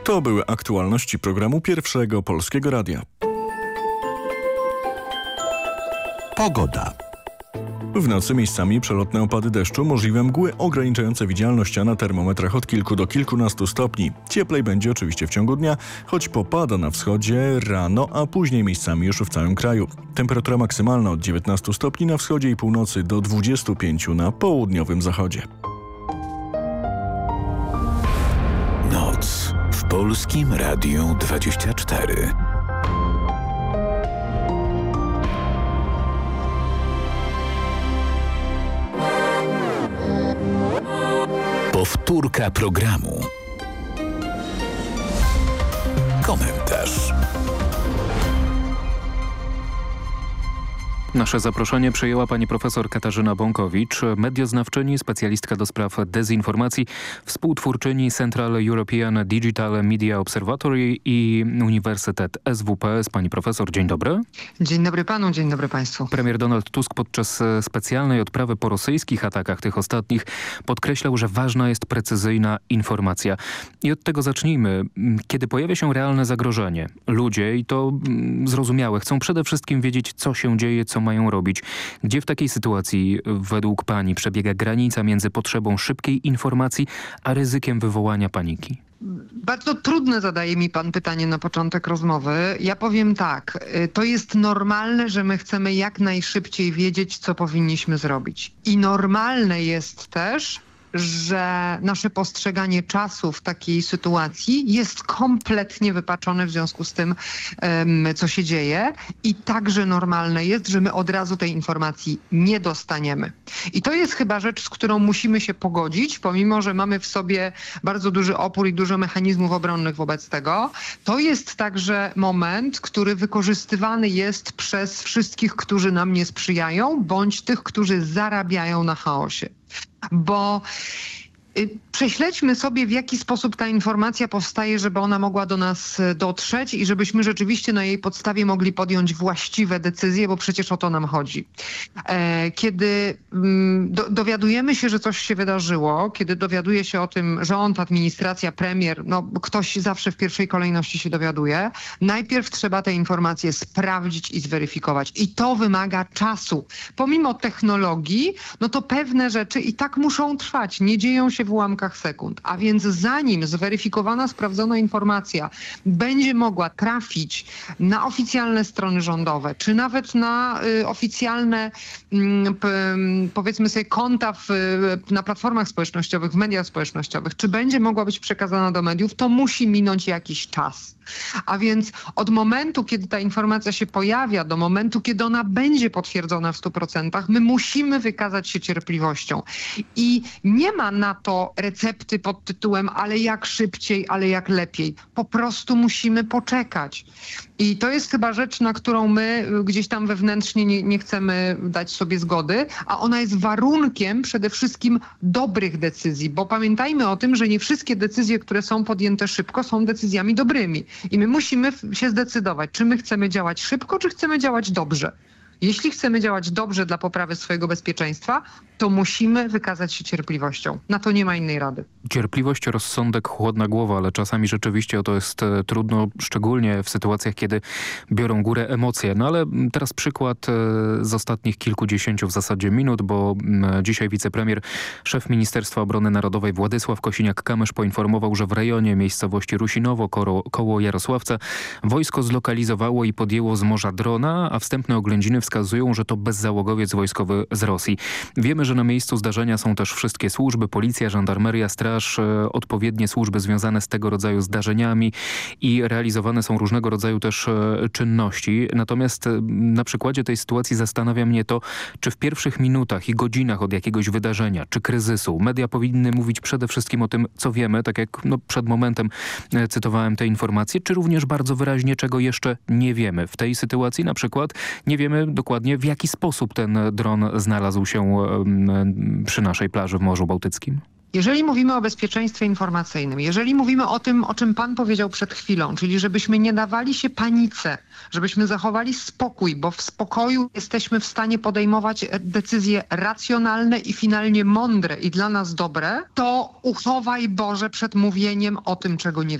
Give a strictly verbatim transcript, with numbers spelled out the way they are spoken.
To były aktualności programu Pierwszego Polskiego Radia. Pogoda. W nocy miejscami przelotne opady deszczu, możliwe mgły ograniczające widzialność, a na termometrach od kilku do kilkunastu stopni. Cieplej będzie oczywiście w ciągu dnia, choć popada na wschodzie rano, a później miejscami już w całym kraju. Temperatura maksymalna od dziewiętnastu stopni na wschodzie i północy do dwudziestu pięciu na południowym zachodzie. Noc w Polskim Radiu dwadzieścia cztery. Powtórka programu. Komentarz. Nasze zaproszenie przyjęła pani profesor Katarzyna Bąkowicz, medioznawczyni, specjalistka do spraw dezinformacji, współtwórczyni Central European Digital Media Observatory i Uniwersytet S W P S. Pani profesor, dzień dobry. Dzień dobry panu, dzień dobry państwu. Premier Donald Tusk podczas specjalnej odprawy po rosyjskich atakach, tych ostatnich, podkreślał, że ważna jest precyzyjna informacja. I od tego zacznijmy. Kiedy pojawia się realne zagrożenie, ludzie, i to zrozumiałe, chcą przede wszystkim wiedzieć, co się dzieje, co mają robić. Gdzie w takiej sytuacji według pani przebiega granica między potrzebą szybkiej informacji, a ryzykiem wywołania paniki? Bardzo trudne zadaje mi pan pytanie na początek rozmowy. Ja powiem tak, to jest normalne, że my chcemy jak najszybciej wiedzieć, co powinniśmy zrobić. I normalne jest też, że nasze postrzeganie czasu w takiej sytuacji jest kompletnie wypaczone w związku z tym, um, co się dzieje. I także normalne jest, że my od razu tej informacji nie dostaniemy. I to jest chyba rzecz, z którą musimy się pogodzić, pomimo że mamy w sobie bardzo duży opór i dużo mechanizmów obronnych wobec tego. To jest także moment, który wykorzystywany jest przez wszystkich, którzy nam nie sprzyjają, bądź tych, którzy zarabiają na chaosie. Bo y, prześledźmy sobie, w jaki sposób ta informacja powstaje, żeby ona mogła do nas dotrzeć i żebyśmy rzeczywiście na jej podstawie mogli podjąć właściwe decyzje, bo przecież o to nam chodzi. E, kiedy mm, do, dowiadujemy się, że coś się wydarzyło, kiedy dowiaduje się o tym rząd, administracja, premier, no ktoś zawsze w pierwszej kolejności się dowiaduje, najpierw trzeba te informacje sprawdzić i zweryfikować. I to wymaga czasu. Pomimo technologii, no to pewne rzeczy i tak muszą trwać. Nie dzieją się w ułamkach sekund. A więc zanim zweryfikowana, sprawdzona informacja będzie mogła trafić na oficjalne strony rządowe, czy nawet na y, oficjalne y, p, powiedzmy sobie konta w, na platformach społecznościowych, w mediach społecznościowych, czy będzie mogła być przekazana do mediów, to musi minąć jakiś czas. A więc od momentu, kiedy ta informacja się pojawia, do momentu, kiedy ona będzie potwierdzona w stu procentach, my musimy wykazać się cierpliwością. I nie ma na to recepty pod tytułem ale jak szybciej, ale jak lepiej. Po prostu musimy poczekać. I to jest chyba rzecz, na którą my gdzieś tam wewnętrznie nie, nie chcemy dać sobie zgody, a ona jest warunkiem przede wszystkim dobrych decyzji, bo pamiętajmy o tym, że nie wszystkie decyzje, które są podjęte szybko, są decyzjami dobrymi. I my musimy się zdecydować, czy my chcemy działać szybko, czy chcemy działać dobrze. Jeśli chcemy działać dobrze dla poprawy swojego bezpieczeństwa, to musimy wykazać się cierpliwością. Na to nie ma innej rady. Cierpliwość, rozsądek, chłodna głowa, ale czasami rzeczywiście to jest e, trudno, szczególnie w sytuacjach, kiedy biorą górę emocje. No ale teraz przykład e, z ostatnich kilkudziesięciu w zasadzie minut, bo m, dzisiaj wicepremier, szef Ministerstwa Obrony Narodowej Władysław Kosiniak-Kamysz poinformował, że w rejonie miejscowości Rusinowo koło, koło Jarosławca wojsko zlokalizowało i podjęło z morza drona, a wstępne oględziny wskazują, że to bezzałogowiec wojskowy z Rosji. Wiemy, że na miejscu zdarzenia są też wszystkie służby, policja, żandarmeria, straż, e, odpowiednie służby związane z tego rodzaju zdarzeniami i realizowane są różnego rodzaju też e, czynności. Natomiast e, na przykładzie tej sytuacji zastanawia mnie to, czy w pierwszych minutach i godzinach od jakiegoś wydarzenia czy kryzysu media powinny mówić przede wszystkim o tym, co wiemy, tak jak no, przed momentem e, cytowałem te informacje, czy również bardzo wyraźnie, czego jeszcze nie wiemy. W tej sytuacji na przykład nie wiemy dokładnie, w jaki sposób ten dron znalazł się przy naszej plaży w Morzu Bałtyckim. Jeżeli mówimy o bezpieczeństwie informacyjnym, jeżeli mówimy o tym, o czym pan powiedział przed chwilą, czyli żebyśmy nie dawali się panice, żebyśmy zachowali spokój, bo w spokoju jesteśmy w stanie podejmować decyzje racjonalne i finalnie mądre i dla nas dobre, to uchowaj Boże przed mówieniem o tym, czego nie